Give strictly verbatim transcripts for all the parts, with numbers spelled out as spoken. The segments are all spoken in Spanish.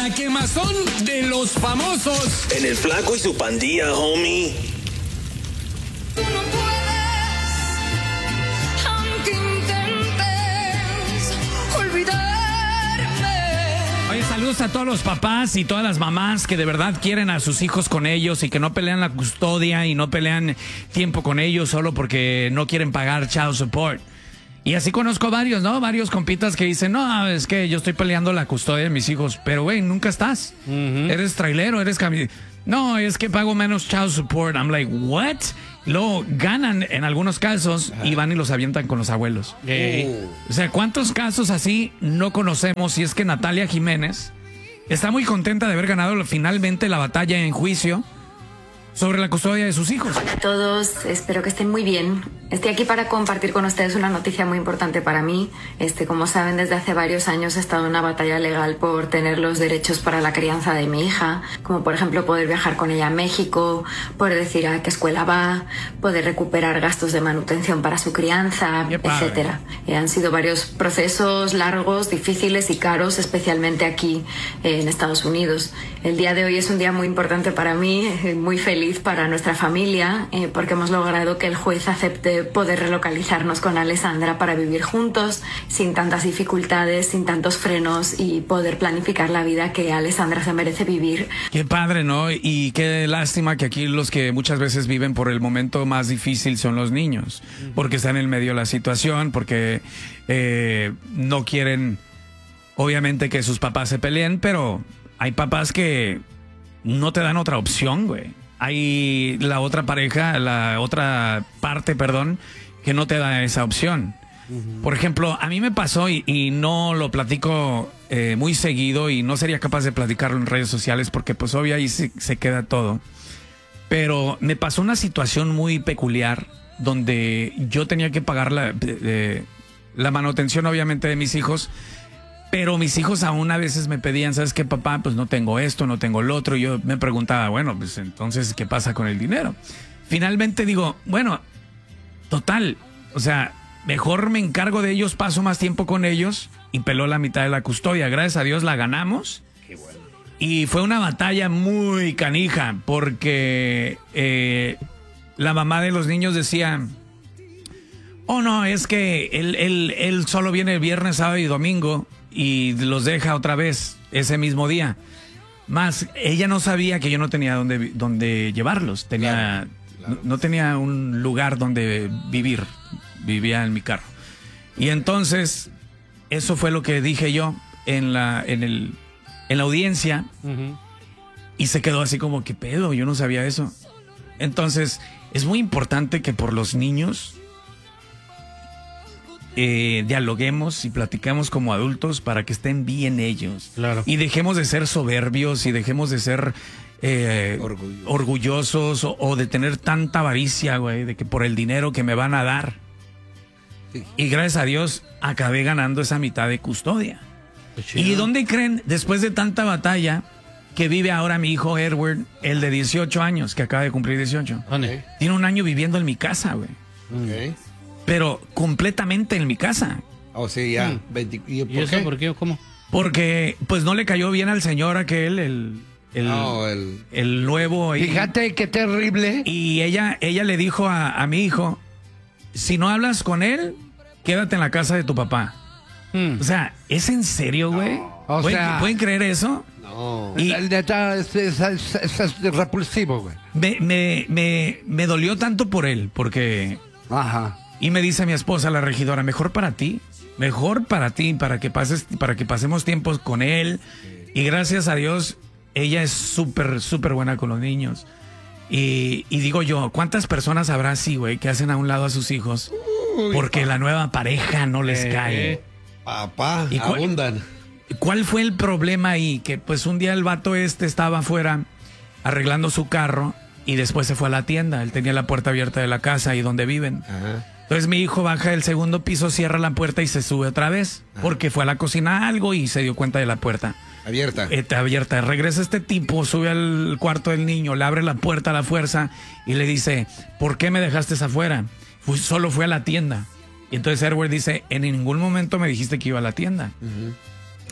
La quemazón de los famosos. En el Flaco y su pandilla, homie. Tú no puedes, aunque intentes olvidarme. Oye, saludos a todos los papás y todas las mamás que de verdad quieren a sus hijos con ellos y que no pelean la custodia y no pelean tiempo con ellos solo porque no quieren pagar child support. Y así conozco varios, ¿no? Varios compitas que dicen, no, es que yo estoy peleando la custodia de mis hijos. Pero, güey, nunca estás. Uh-huh. Eres trailero, eres cami... No, es que pago menos child support. I'm like, what? Luego ganan en algunos casos uh-huh. y van y los avientan con los abuelos. Uh. O sea, ¿cuántos casos así no conocemos? Y es que Natalia Jiménez está muy contenta de haber ganado finalmente la batalla en juicio sobre la custodia de sus hijos. Hola a todos, espero que estén muy bien. Estoy aquí para compartir con ustedes una noticia muy importante para mí. Este, como saben, desde hace varios años he estado en una batalla legal por tener los derechos para la crianza de mi hija, como por ejemplo poder viajar con ella a México, poder decir a qué escuela va, poder recuperar gastos de manutención para su crianza, etcétera. Eh, han sido varios procesos largos, difíciles y caros, especialmente aquí eh, en Estados Unidos. El día de hoy es un día muy importante para mí, eh, muy feliz para nuestra familia, eh, porque hemos logrado que el juez acepte poder relocalizarnos con Alessandra para vivir juntos, sin tantas dificultades, sin tantos frenos y poder planificar la vida que Alessandra se merece vivir. Qué padre, ¿no? Y qué lástima que aquí los que muchas veces viven por el momento más difícil son los niños, porque están en medio de la situación, porque eh, no quieren, obviamente, que sus papás se peleen, pero hay papás que no te dan otra opción, güey. Hay la otra pareja, la otra parte, perdón, que no te da esa opción. Uh-huh. Por ejemplo, a mí me pasó y, y no lo platico eh, muy seguido y no sería capaz de platicarlo en redes sociales porque pues obvio ahí se, se queda todo. Pero me pasó una situación muy peculiar donde yo tenía que pagar la, eh, la manutención obviamente de mis hijos. Pero mis hijos aún a veces me pedían, ¿sabes qué, papá? Pues no tengo esto, no tengo lo otro. Y yo me preguntaba, bueno, pues entonces, ¿qué pasa con el dinero? Finalmente digo, bueno, total, o sea, mejor me encargo de ellos, paso más tiempo con ellos y peló la mitad de la custodia. Gracias a Dios la ganamos. Qué bueno. Y fue una batalla muy canija porque eh, la mamá de los niños decía, oh no, es que él, él, él solo viene el viernes, sábado y domingo y los deja otra vez ese mismo día. Más, ella no sabía que yo no tenía dónde, dónde llevarlos. Tenía, claro, claro. No, no tenía un lugar donde vivir. Vivía en mi carro. Y entonces, eso fue lo que dije yo en la, en el, en la audiencia. Uh-huh. Y se quedó así como, ¿qué pedo? Yo no sabía eso. Entonces, es muy importante que por los niños Eh, dialoguemos y platiquemos como adultos para que estén bien ellos. Claro. Y dejemos de ser soberbios y dejemos de ser eh, orgullosos, orgullosos o, o de tener tanta avaricia, güey, de que por el dinero que me van a dar. Sí. Y gracias a Dios acabé ganando esa mitad de custodia. ¿Y dónde creen, después de tanta batalla, que vive ahora mi hijo Edward, el de dieciocho años, que acaba de cumplir dieciocho? Okay. Tiene un año viviendo en mi casa, güey. Ok. Pero completamente en mi casa. Oh, sí, ya. Mm. veinte, ¿Y, por ¿Y eso qué? por qué? ¿Cómo? Porque pues no le cayó bien al señor aquel, el, el, no, el... el nuevo. Fíjate qué terrible. Y ella, ella le dijo a, a mi hijo, si no hablas con él, quédate en la casa de tu papá. Mm. O sea, ¿es en serio, güey? No. O ¿Pueden, sea, ¿Pueden creer eso? No. Y el neta es, es, es, es, es repulsivo, güey. Me, me, me, me dolió tanto por él, porque... Ajá. Y me dice mi esposa, la regidora, mejor para ti, mejor para ti, para que pases, para que pasemos tiempos con él. Y gracias a Dios, ella es súper, súper buena con los niños. Y, y digo yo, ¿cuántas personas habrá así, güey, que hacen a un lado a sus hijos porque Uy, la nueva pareja no les eh, cae? Papá, ¿Y cuál, abundan. ¿Cuál fue el problema ahí? Que pues un día el vato este estaba afuera arreglando su carro y después se fue a la tienda. Él tenía la puerta abierta de la casa ahí donde viven. Ajá. Entonces mi hijo baja del segundo piso, cierra la puerta y se sube otra vez. Ajá. Porque fue a la cocina algo y se dio cuenta de la puerta. Abierta. Está abierta. Regresa este tipo, sube al cuarto del niño, le abre la puerta a la fuerza y le dice, ¿por qué me dejaste afuera? Fui, solo fui a la tienda. Y entonces Edward dice, en ningún momento me dijiste que iba a la tienda. Uh-huh.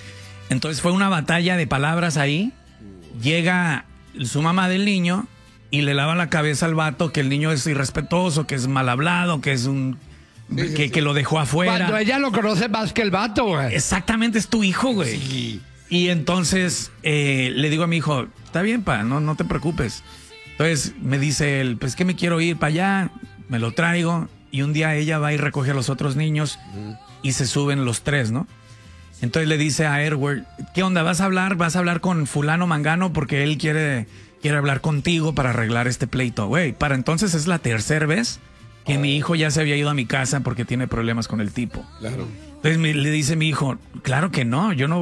Entonces fue una batalla de palabras ahí. Llega su mamá del niño y le lava la cabeza al vato que el niño es irrespetuoso, que es mal hablado, que es un... Sí, sí, que, sí. que lo dejó afuera. Cuando ella lo conoce más que el vato, güey. Exactamente, es tu hijo, güey. Sí. Y entonces eh, le digo a mi hijo, está bien, pa, no, no te preocupes. Entonces me dice él, pues que me quiero ir para allá, me lo traigo. Y un día ella va y recoge a los otros niños y se suben los tres, ¿no? Entonces le dice a Edward, ¿qué onda? ¿Vas a hablar? ¿Vas a hablar con fulano mangano? Porque él quiere, quiere hablar contigo para arreglar este pleito. Güey, para entonces es la tercera vez que mi hijo ya se había ido a mi casa porque tiene problemas con el tipo. Claro. Entonces me, le dice mi hijo, claro que no, yo no